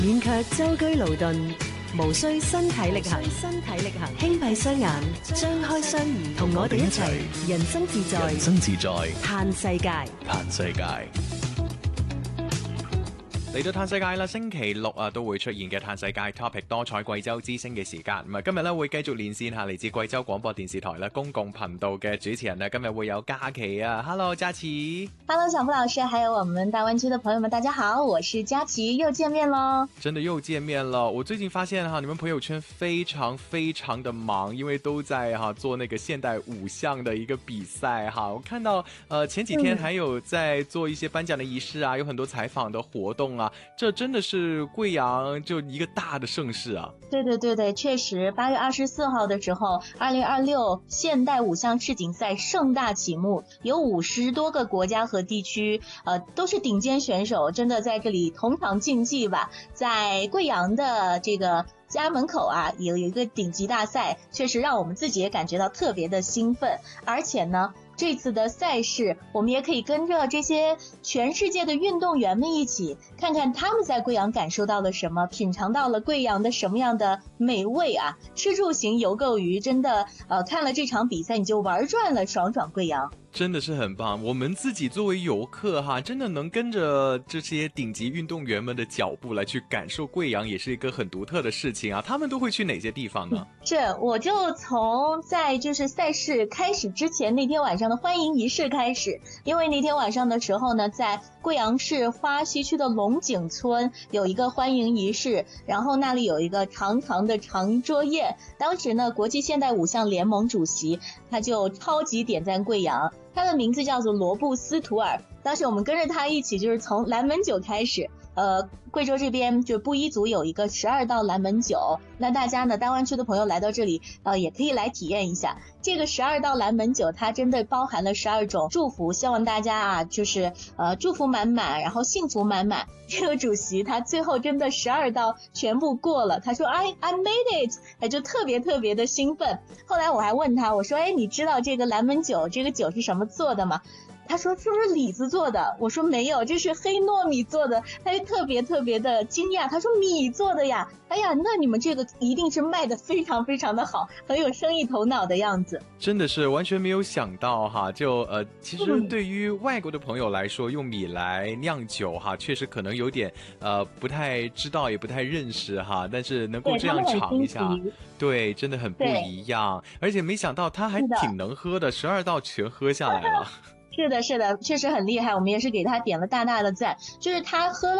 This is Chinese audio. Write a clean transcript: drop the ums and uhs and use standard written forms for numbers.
免卻舟車勞頓，無需身體力行，輕閉雙眼，張開雙耳，同我哋一齊人生自在，嘆世界。 嚟到嘆世界啦，星期六都會出現嘅嘆世界 topic 多彩貴州之聲嘅時間。今日咧會繼續連線下嚟自貴州廣播電視台啦公共頻道嘅主持人呢，今日會有嘉琪啊 ，Hello 嘉琪 ，Hello 小付老師，還有我們大灣區的朋友們，大家好，我是嘉琪，又見面咯， 真的又見面了。我最近發現你們朋友圈非常非常的忙，因為都在做那個現代舞項的一個比賽我看到前幾天還有在做一些頒獎的儀式有很多採訪的活動這真的是貴陽就一個大的盛事啊。 對，確實8月24號的時候2026現代舞項世錦賽盛大啟幕，有50多個國家和地區都是頂尖選手真的在這裏同場競技吧。在貴陽的這個家門口有一個頂級大賽，確實讓我們自己也感覺到特別的興奮。而且呢，這次的賽事我們也可以跟着這些全世界的運動員們一起看看他們在貴陽感受到了什麼，品嘗到了貴陽的什麼樣的美味吃住行遊購娛，真的看了這場比賽你就玩轉了，爽貴陽。 真的是很棒，我們自己作為遊客真的能跟着這些頂級運動員們的腳步來去感受貴陽，也是一個很獨特的事情他們都會去哪些地方呢？ 我就從在就是賽事開始之前那天晚上的歡迎儀式開始，因為那天晚上的時候呢，在貴陽市花溪區的龍井村有一個歡迎儀式，然後那裡有一個長長的長桌宴，當時呢，國際現代舞項聯盟主席他就超級點讚貴陽，他的名字叫做羅布斯圖爾，當時我們跟着他一起就是從藍門酒開始，貴州這邊就布依族有一個12道藍門酒，那大家呢，大灣區的朋友來到這裡也可以來體驗一下這個12道藍門酒，它真的包含了12種祝福，希望大家就是祝福滿滿，然後幸福滿滿。這個主席他最後真的12道全部過了，他說I made it， 就特別特別的興奮。後來我還問他，我說你知道這個藍門酒這個酒是什麼做的嗎？他說是不是李子做的？我說沒有，這是黑糯米做的。他就特別特別的驚訝，他說米做的呀，哎呀，那你們這個一定是賣得非常非常的好，很有生意頭腦的樣子。 真的是完全沒有想到就其實對於外國的朋友來說，用米來釀酒確實可能有點不太知道，也不太認識但是能夠這樣嘗一下，對，真的很不一樣。而且沒想到他還挺能喝的，12道全喝下來了。 是的，確實很厲害，我們也是給他點了大大的讚，就是他喝了